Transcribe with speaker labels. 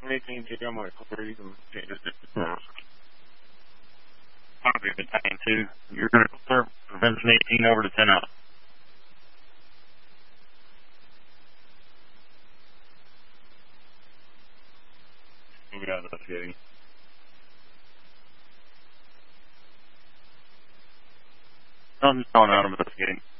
Speaker 1: AT&T, I'm going to clear. You can change it to
Speaker 2: Copy Battalion 2. You're going to clear Vincent 18 over to 10 out. We got investigating. I'm just calling out investigating.